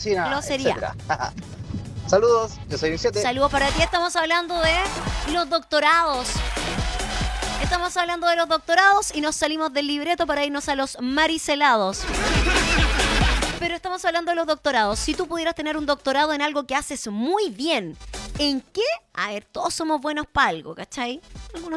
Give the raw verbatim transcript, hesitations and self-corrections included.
medicina, Glosería. etcétera. Saludos, yo soy siete. Saludos para ti. Estamos hablando de los doctorados. Estamos hablando de los doctorados y nos salimos del libreto para irnos a los maricelados. Pero estamos hablando de los doctorados. Si tú pudieras tener un doctorado en algo que haces muy bien, ¿en qué? A ver, todos somos buenos para algo, ¿cachai? Algunos